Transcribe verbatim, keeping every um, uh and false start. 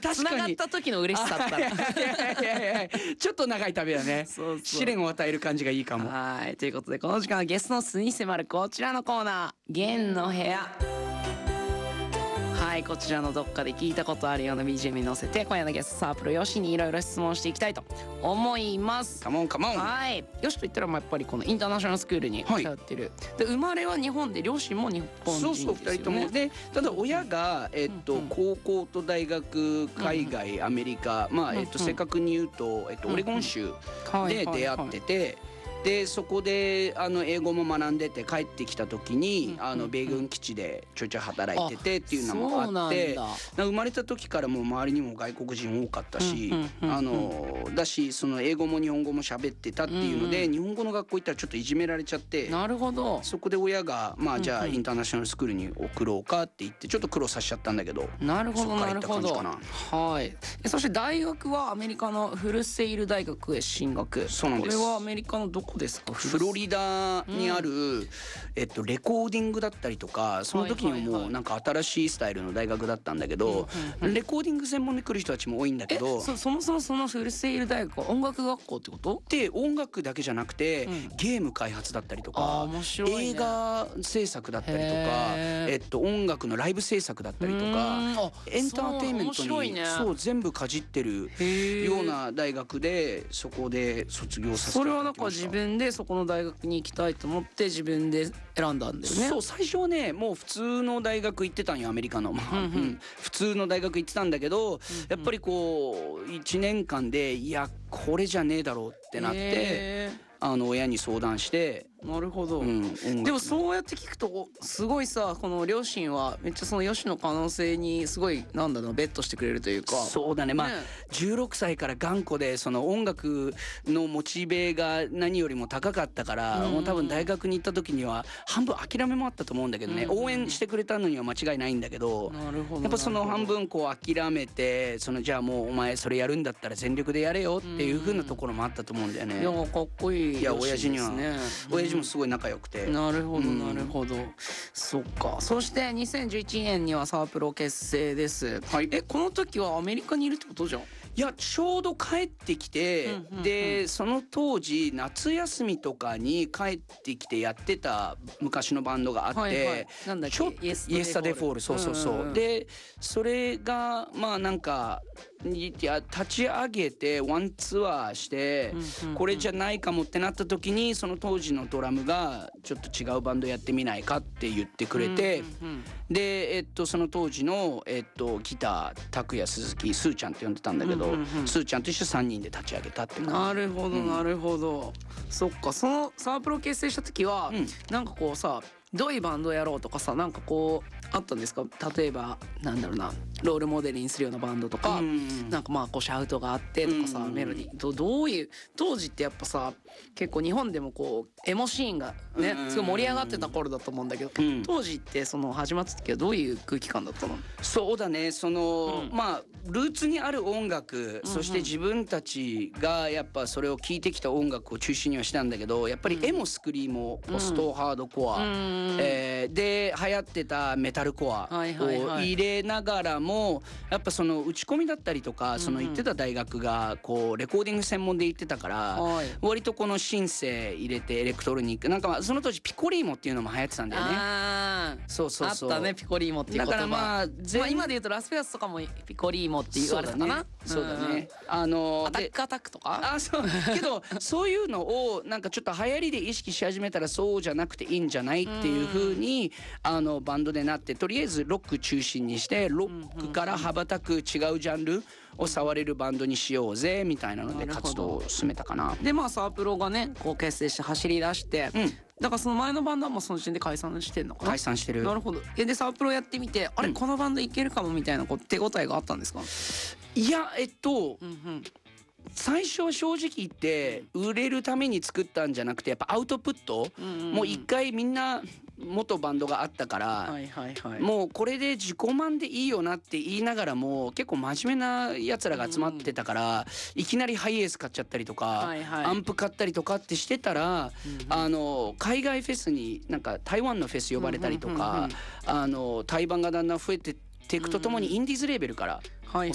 つながった時の嬉しさったらいやいやいやいやちょっと長い旅だね。 そうそう試練を与える感じがいいかも。 はいということでこの時間はゲストの素に迫るこちらのコーナー弦の部屋。はいこちらのどっかで聞いたことあるような ビージーエム に乗せて今夜のゲストサープルよしにいろいろ質問していきたいと思います。 カモンカモン。 はいよしと言ったらまあやっぱりこのインターナショナルスクールに通ってる、で生まれは日本で両親も日本人ですよね。 そうそうふたりともでただ親が、えっとうんうん高校と大学海外、アメリカ、まあえっとうんうん正確に言うと、えっと、オレゴン州はいで出会ってて。でそこであの英語も学んでて帰ってきた時に、 うんあの米軍基地でちょいちょい働いててっていうのもそうなんあってだ生まれた時からもう周りにも外国人多かったし、 うんうんうんうんあのだしその英語も日本語も喋ってたっていうので、 うんうん日本語の学校行ったらちょっといじめられちゃって。 なるほどそこで親がまあじゃあうんうんインターナショナルスクールに送ろうかって言ってちょっと苦労させちゃったんだけど。 なるほどそっから行ったなるほど感じかな。 はいえそして大学はアメリカのフルセイル大学へ進学。 そうなんですこれはアメリカのどこですか？ フロリダにある、えっと、レコーディングだったりとかその時にはいはいはいもうなんか新しいスタイルの大学だったんだけど、レコーディング専門で来る人たちも多いんだけえど。 そそもそもそのフルセイル大学は音楽学校ってこと？ で音楽だけじゃなくて、 うんゲーム開発だったりとあーか、 面白いね映画制作だったりとか、 へーえっと、音楽のライブ制作だったりとうかーんあエンターテインメントそう面白いねにそう全部かじってるへーような大学でそこで卒業させていそれはなんかただきました。 自分でそこの大学に行きたいと思って自分で選んだんだよね。 そう最初はねもう普通の大学行ってたんよアメリカの、まあうんうんうん普通の大学行ってたんだけど、やっぱりこういちねんかんでいやこれじゃねえだろうってなって、 へあの親に相談して、 ーなるほど、 うん、音楽でもそうやって聞くとすごいさこの両親はめっちゃそのヨシの可能性にすごいなんだろうベットしてくれるというか。 そうだねまあねじゅうろくさいから頑固でその音楽のモチベが何よりも高かったから、 うんもう多分大学に行った時には半分諦めもあったと思うんだけどね、 うん応援してくれたのには間違いないんだけど、 なるほどやっぱその半なるほど分こう諦めてそのじゃあもうお前それやるんだったら全力でやれよっていう風なところもあったと思うんだよね。 いやかっこいいいや両親親父には、 ですね親父もすごい仲良くて、 なるほどうんなるほど、そっか。そしてにせんじゅういちねんにはサープロ結成です、 はいえこの時はアメリカにいるってことじゃん。 いやちょうど帰ってきて、 うんうんうんでその当時夏休みとかに帰ってきてやってた昔のバンドがあって、 はいはいなんだっけちょイエスタデフォールそうそうそう、 うんうんうんでそれがまあなんかいや立ち上げてワンツアーして、 うんうんうんこれじゃないかもってなった時にその当時のドラムがちょっと違うバンドやってみないかって言ってくれて、 うんうんうんで、えっと、その当時の、えっと、ギター拓也鈴木スーちゃんって呼んでたんだけど、 うんうんうんスーちゃんと一緒さんにんで立ち上げたってな感じ。 るほどなるほど、そっか。そのサープロ結成した時は、 うんなんかこうさどういうバンドやろうとかさなんかこうあったんですか？例えばなんだろうなロールモデルにするようなバンドとか、 うんなんかまあこうシャウトがあってとかさ、 うんメロディーどどういう当時ってやっぱさ結構日本でもこうエモシーンがね、 うんすごい盛り上がってた頃だと思うんだけど、 うん当時ってその始まった時はどういう空気感だったの？ そうだねその、 うんまあルーツにある音楽、そして自分たちがやっぱそれを聴いてきた音楽を中心にはしたんだけどやっぱりエモスクリーモポストハードコア、 うんえーで流行ってたメタルコアはいはいをはい入れながらもやっぱその打ち込みだったりとかその行ってた大学がこうレコーディング専門で行ってたからはい割とこのシンセ入れてエレクトロニックなんかまあその当時ピコリーモっていうのも流行ってたんだよね。 あーそうそうそうあったねピコリーモっていう言葉。 だからまあ全まあ今で言うとラスベガスとかもピコリーモって言われたかな。 そうだね。そうだね。 んあのアタッでクアタックとか。 あそうけどそういうのをなんかちょっと流行りで意識し始めたらそうじゃなくていいんじゃないっていう風にあのバンドでなってとりあえずロック中心にしてロックから羽ばたく違うジャンルを触れるバンドにしようぜみたいなのでなるほど活動を進めたかな。 でまあサープロがねこう結成して走り出して、 うんだからその前のバンドはもうその時点で解散してんのかな。 解散してる。 なるほど。えでサープロやってみてあれ、 うんこのバンドいけるかもみたいなこう手応えがあったんですか？ いやえっとうんうん最初は正直言って売れるために作ったんじゃなくてやっぱアウトプット、 うんうんうんもう一回みんな元バンドがあったから、 はいはいはい。 もうこれで自己満でいいよなって言いながらも結構真面目なやつらが集まってたから、いきなりハイエース買っちゃったりとか、 はいはいアンプ買ったりとかってしてたら、あの海外フェスになんか台湾のフェス呼ばれたりとうんうんうんうかん、 あの対バンがだんだん増えてっていくとともにインディーズレーベルからはい